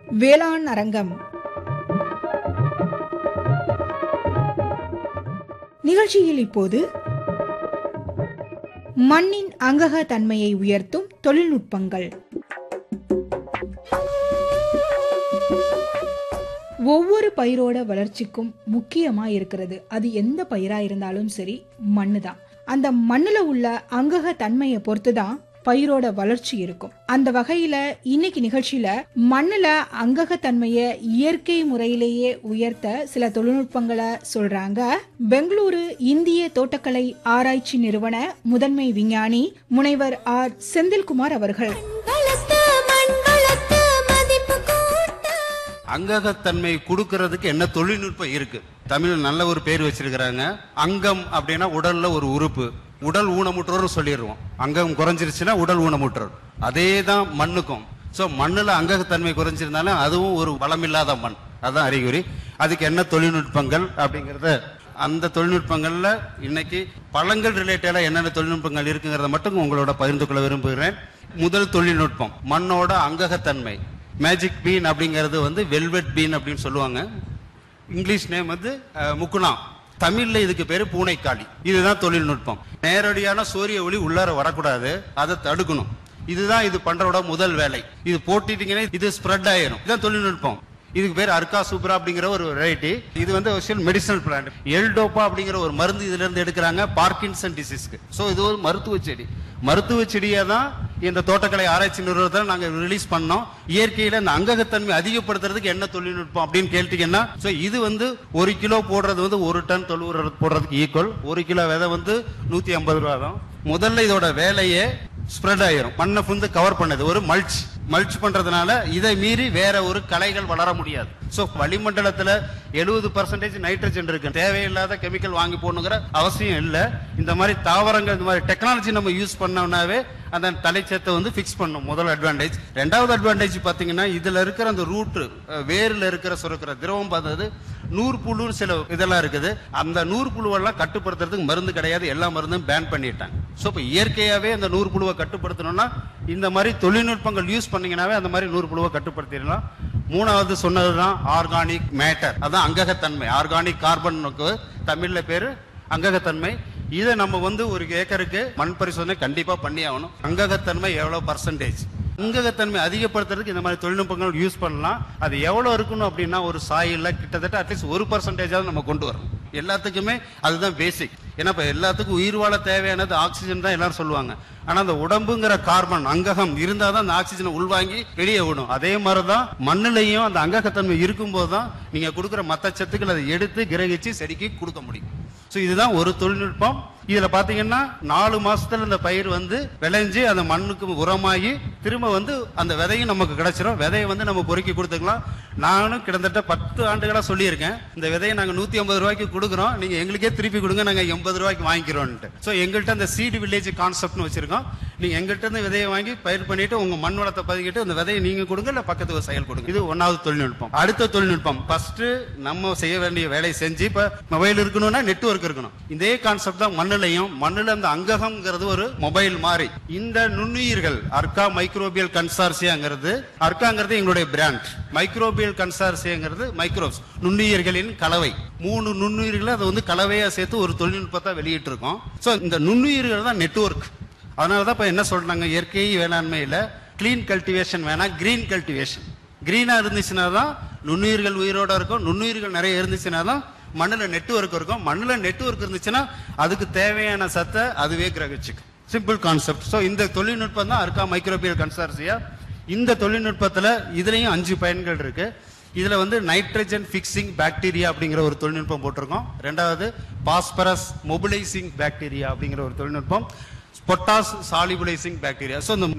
வேளாண் அரங்கம் நிகழ்ச்சியில் இப்போது மண்ணின் அங்கக தன்மையை உயர்த்தும் தொழில்நுட்பங்கள். ஒவ்வொரு பயிரோட வளர்ச்சிக்கும் முக்கியமா இருக்கிறது, அது எந்த பயிரா இருந்தாலும் சரி, மண்ணு தான். அந்த மண்ணுல உள்ள அங்கக தன்மையை பொறுத்துதான் பயிரோட வளர்ச்சி இருக்கும். அந்த வகையில இன்னைக்கு நிகழ்ச்சியில மண்ணுல அங்ககத்தன்மையை இயற்கை முறையிலேயே உயர்த்த சில தொழில்நுட்பங்களை சொல்றாங்க. பெங்களூரு இந்திய தோட்டக்கலை ஆராய்ச்சி நிறுவன முதன்மை விஞ்ஞானி முனைவர் ஆர் செந்தில்குமார் அவர்கள். அங்ககத்தன்மை கொடுக்கறதுக்கு என்ன தொழில்நுட்பம் இருக்கு? தமிழ் நல்ல ஒரு பேர் வச்சிருக்கிறாங்க. அங்கம் அப்படின்னா உடல்ல ஒரு உறுப்பு. உடல் ஊனமுற்றோர் சொல்லிடுவோம். அங்கம் குறைஞ்சிருச்சுன்னா உடல் ஊனமுற்றோர். அதே தான் மண்ணுக்கும். சோ மண்ணுல அங்ககத்தன்மை குறைஞ்சிருந்தாலும் அதுவும் ஒரு வளமில்லாத மண். அதான் அறிகுறி. அதுக்கு என்ன தொழில்நுட்பங்கள் அப்படிங்கறத, அந்த தொழில்நுட்பங்கள்ல இன்னைக்கு பழங்கள் ரிலேட்டடா என்னென்ன தொழில்நுட்பங்கள் இருக்குங்கிறத மட்டும் உங்களோட பகிர்ந்து கொள்ள விரும்புகிறேன். முதல் தொழில்நுட்பம் மண்ணோட அங்ககத்தன்மை. மேஜிக் பீன் அப்படிங்கிறது வெல்வெட் பீன் அப்படின்னு சொல்லுவாங்க. English name முக்குனா. தமிழ்ல இதுக்கு பேரு பூனைக்காளி. இதுதான் தொழில்நுட்பம். நேரடியான சூரிய ஒளி உள்ளார வரக்கூடாது, அதை தடுக்கணும். இதுதான் இது பண்றோட முதல் வேலை. இது போட்டிட்டீங்கன்னா இது ஸ்ப்ரெட் ஆயிரும். இதுதான் தொழில்நுட்பம். இதுக்கு பேர் அர்கா சூப்ரா அப்படிங்கிற ஒரு வெரைட்டி. இது மெடிசனல் பிளான்ட். எல்டோப்பா அப்படிங்கிற ஒரு மருந்து இதுல இருந்து எடுக்கிறாங்க பார்க்கின்சன் டிசீஸ்க்கு. சோ இது ஒரு மருத்துவ செடி. மருத்துவ செடியை தான் இந்த தோட்டக்கலை ஆராய்ச்சி நிறுவனத்தில் நாங்க ரிலீஸ் பண்ணோம். இயற்கையில இந்த அங்ககத்தன்மை அதிகப்படுத்துறதுக்கு என்ன தொழில்நுட்பம் அப்படின்னு கேட்டீங்கன்னா, இது 1 கிலோ போடுறது 1 டன் தொழு போடுறதுக்கு ஈக்குவல். 1 கிலோ விதை 150 ரூபா தான். முதல்ல இதோட வேலையே ஸ்ப்ரெட் ஆயிரும். மண்ணை கவர் பண்ணது ஒரு மல்ச் பண்றதுனால இதை மீறி வேற ஒரு களைகள் வளர முடியாது. சோ வளிமண்டலத்துல 70% நைட்ரஜன் இருக்கு. தேவையில்லாத கெமிக்கல் வாங்கி போடணுங்கிற அவசியம் இல்ல. இந்த மாதிரி தாவரங்கள், இந்த மாதிரி டெக்னாலஜி நம்ம யூஸ் பண்ணோம்னாவே அந்த தலைச்சத்தை ஃபிக்ஸ் பண்ணும். முதல் அட்வான்டேஜ். ரெண்டாவது அட்வான்டேஜ் பாத்தீங்கன்னா, இதுல இருக்கிற அந்த ரூட், வேர்ல இருக்கிற சுரக்கிற திரவம் பார்த்தது நூற்புழு சில இதெல்லாம் இருக்குது. அந்த நூற்புழுவெல்லாம் கட்டுப்படுத்துறதுக்கு மருந்து கிடையாது. எல்லா மருந்தும் பேன் பண்ணிட்டாங்க. சோ இப்ப இயற்கையாவே அந்த நூற்புழுவை கட்டுப்படுத்தணும்னா இந்த மாதிரி தொழில்நுட்பங்கள் யூஸ் பண்ணீங்கன்னாவே அந்த மாதிரி நூற்புழுவை கட்டுப்படுத்திடலாம். மூணாவது சொன்னதுதான் ஆர்கானிக் மேட்டர். அதான் அங்ககத்தன்மை. ஆர்கானிக் கார்பனுக்கு தமிழ்ல பேரு அங்ககத்தன்மை. இதை நம்ம ஒரு ஏக்கருக்கு மண் பரிசோதனை கண்டிப்பா பண்ணி ஆகணும். அங்ககத்தன்மை எவ்வளவு பர்சன்டேஜ், அங்ககத்தன்மை அதிகப்படுத்துறதுக்கு இந்த மாதிரி தொழில்நுட்பங்கள் யூஸ் பண்ணலாம். அது எவ்வளவு இருக்கணும் அப்படின்னா, ஒரு சாயில்ல கிட்டத்தட்ட அட்லீஸ்ட் 1% நம்ம கொண்டு வரணும். எல்லாத்துக்குமே அதுதான் பேசிக். ஏன்னா இப்ப எல்லாத்துக்கும் உயிர் வாழ தேவையானது ஆக்சிஜன் தான் எல்லாரும் சொல்லுவாங்க. ஆனா அந்த உடம்புங்கிற கார்பன் அங்ககம் இருந்தாதான் அந்த ஆக்சிஜனை உள்வாங்கி வெளியே விடும். அதே மாதிரிதான் மண்ணிலையும் அந்த அங்ககத்தன்மை இருக்கும் போதுதான் நீங்க கொடுக்குற மத்த சத்துக்கள் அதை எடுத்து கிரகிச்சு செடிக்கு கொடுக்க முடியும். சோ இதுதான் ஒரு தொழில்நுட்பம். இதுல பாத்தீங்கன்னா 4 மாசத்துல இந்த பயிர் விளைஞ்சு அந்த மண்ணுக்கு உரமாகி திரும்ப அந்த விதையும் நமக்கு கிடைச்சிரும். விதையை நம்ம பொறுக்கி கொடுத்துக்கலாம். நானும் கிட்டத்தட்ட 10 ஆண்டுகளா சொல்லியிருக்கேன், இந்த விதையை நாங்க 150 ரூபாய்க்கு கொடுக்குறோம், நீங்க எங்களுக்கே திருப்பி கொடுங்க, நாங்க 80 ரூபாய்க்கு வாங்கிக்கிறோம். சோ எங்கள்கிட்ட அந்த சீடு வில்லேஜ் கான்செப்ட்னு வச்சிருக்கோம். நீங்க எங்கள்கிட்ட இருந்து விதையை வாங்கி பயிர் பண்ணிட்டு உங்க மண் வளத்தை பதிக்கிட்டு அந்த விதையை நீங்க கொடுங்க, இல்ல பக்கத்து விவசாயிகள் கொடுங்க. இது 1வது தொழில்நுட்பம். அடுத்த தொழில்நுட்பம், ஃபர்ஸ்ட் நம்ம செய்ய வேண்டிய வேலையை செஞ்சு, இப்ப மொபைல் இருக்கணும்னா நெட்வொர்க் இருக்கணும். இதே கான்செப்ட் தான் மண்ணுலையும். மண்ணுல அந்த அங்ககம்ங்கிறது ஒரு மொபைல் மாதிரி. இந்த நுண்ணுயிர்கள் அர்கா மைக்ரோபியல் கன்சார்சியாங்கிறது, அர்காங்கிறது எங்களுடைய பிராண்ட், மைக்ரோபியல் கன்சார்சியாங்கிறது மைக்ரோப்ஸ், நுண்ணுயிர்களின் கலவை. 3 நுண்ணுயிர்களை அதை கலவையா சேர்த்து ஒரு தொழில்நுட்பத்தை வெளியிட்டு இருக்கோம். சோ இந்த நுண்ணுயிர்கள் தான் நெட்வொர்க். அதனாலதான் இப்ப என்ன சொல்றாங்க, இயற்கை வேளாண்மையில கிளீன் கல்டிவேஷன் வேணாம், கிரீன் கல்டிவேஷன். கிரீனா இருந்துச்சுன்னா தான் நுண்ணுயிர்கள் உயிரோட இருக்கும். நுண்ணுயிர்கள் நிறைய இருந்துச்சுன்னா தான் மண்ணுல நெட்வொர்க் இருக்கும். மண்ணுல நெட்வொர்க் இருந்துச்சுன்னா அதுக்கு தேவையான சத்தை அதுவே கிரகிச்சுக்கும். Simple concept. சோ இந்த தொழில்நுட்பம் தான் அர்கா மைக்ரோபியல் கன்சார்சியா. இந்த தொழில்நுட்பத்துல இதுலயும் 5 பயன்கள் இருக்கு. இதுல நைட்ரஜன் பிக்சிங் பாக்டீரியா அப்படிங்கிற ஒரு தொழில்நுட்பம் போட்டிருக்கோம். ரெண்டாவது பாஸ்பரஸ் மொபிலைசிங் பாக்டீரியா அப்படிங்கிற ஒரு தொழில்நுட்பம், பொட்டாஸ் சாலிபுலைசிங் பாக்டீரியா. சோ இந்த